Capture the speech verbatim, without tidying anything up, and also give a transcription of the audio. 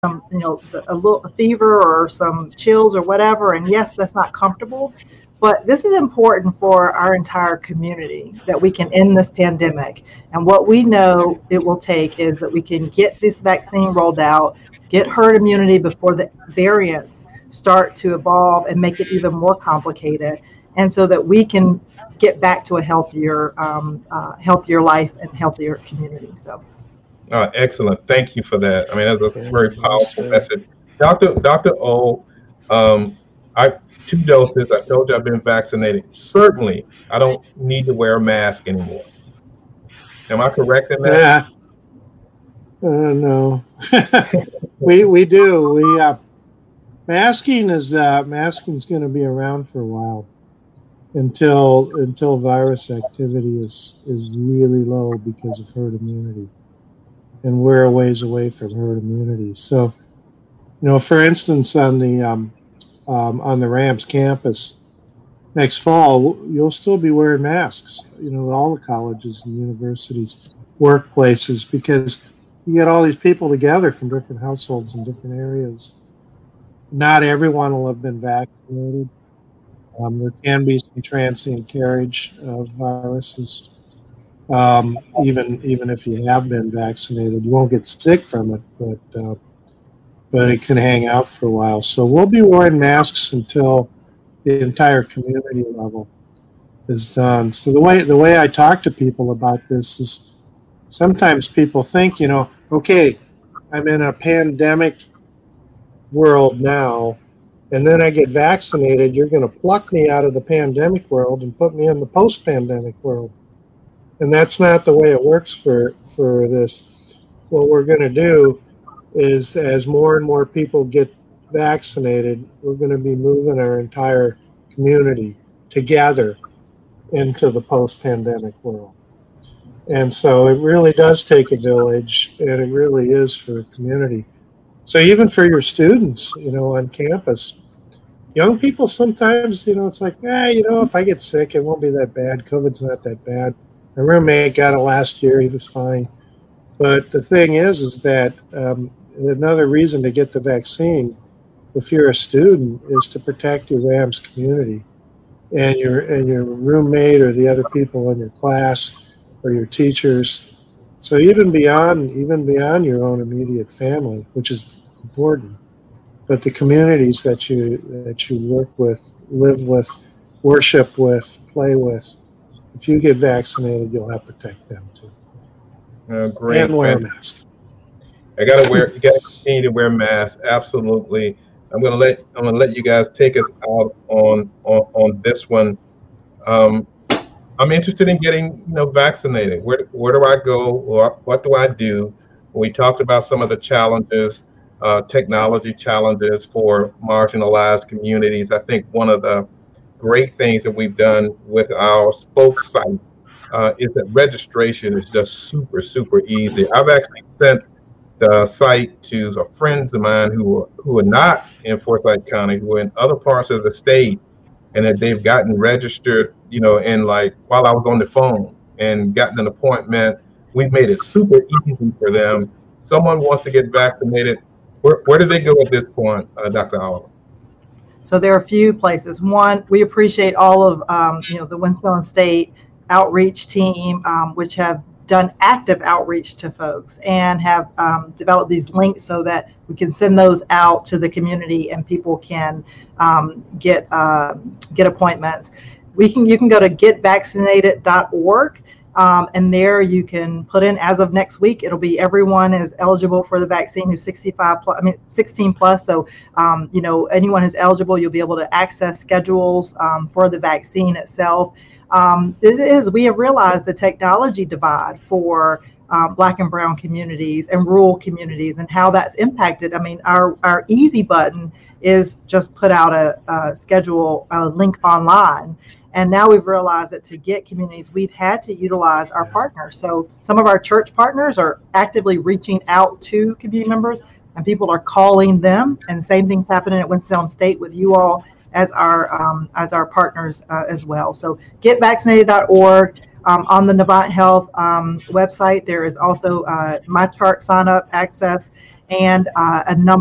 some, you know, a little a fever or some chills or whatever. And yes, that's not comfortable, but this is important for our entire community that we can end this pandemic. And what we know it will take is that we can get this vaccine rolled out, get herd immunity before the variants start to evolve and make it even more complicated, and so that we can get back to a healthier, um, uh, healthier life and healthier community. So. Uh, excellent. Thank you for that. I mean, that's a very powerful message. Doctor Doctor O, um, I two doses. I told you I've been vaccinated. Certainly, I don't need to wear a mask anymore. Am I correct in that? Yeah. Uh, no. we we do. We uh, masking is uh, masking is going to be around for a while until until virus activity is is really low because of herd immunity. And we're a ways away from herd immunity. So, you know, for instance, on the um, um, on the Rams campus next fall, you'll still be wearing masks. You know, all the colleges and universities, workplaces, because you get all these people together from different households in different areas. Not everyone will have been vaccinated. Um, there can be some transient carriage of viruses. Um, even even if you have been vaccinated, you won't get sick from it, but uh, but it can hang out for a while. So we'll be wearing masks until the entire community level is done. So the way the way I talk to people about this is sometimes people think, you know, okay, I'm in a pandemic world now, and then I get vaccinated. You're going to pluck me out of the pandemic world and put me in the post-pandemic world. And that's not the way it works for, for this. What we're going to do is, as more and more people get vaccinated, we're going to be moving our entire community together into the post-pandemic world. And so it really does take a village, and it really is for a community. So even for your students, you know, on campus, young people sometimes, you know, it's like, eh, you know, if I get sick, it won't be that bad. COVID's not that bad. My roommate got it last year. He was fine. But the thing is, is that um, another reason to get the vaccine, if you're a student, is to protect your Rams community and your and your roommate or the other people in your class or your teachers. So even beyond even beyond your own immediate family, which is important, but the communities that you that you work with, live with, worship with, play with. If you get vaccinated, you'll help protect them too. Uh, great. And wear a mask. I gotta wear. You gotta continue to wear masks. Absolutely. I'm gonna let. I'm gonna let you guys take us out on on, on this one. Um, I'm interested in getting you know vaccinated. Where where do I go? What what do I do? We talked about some of the challenges, uh, technology challenges for marginalized communities. I think one of the great things that we've done with our spoke site uh, is that registration is just super, super easy. I've actually sent the site to some friends of mine who are, who are not in Forsyth County, who are in other parts of the state, and that they've gotten registered, you know, in like while I was on the phone and gotten an appointment. We've made it super easy for them. Someone wants to get vaccinated. Where, where do they go at this point, uh, Doctor Oliver? So there are a few places. One, we appreciate all of um, you know the Winston State outreach team, um, which have done active outreach to folks and have um, developed these links so that we can send those out to the community and people can um, get uh, get appointments. We can you can go to get vaccinated dot org. Um, and there you can put in, as of next week, it'll be everyone is eligible for the vaccine who's sixty-five plus, I mean, sixteen plus. So, um, you know, anyone who's eligible, you'll be able to access schedules um, for the vaccine itself. Um, this is, we have realized the technology divide for uh, Black and brown communities and rural communities and how that's impacted. I mean, our, our easy button is just put out a, a schedule, a link online. And now we've realized that to get communities, we've had to utilize our partners. So some of our church partners are actively reaching out to community members, and people are calling them. And same thing's happening at Winston-Salem State with you all as our um, as our partners uh, as well. So get vaccinated dot org. Um, on the Novant Health um, website, there is also uh, My Chart sign up access and uh, a number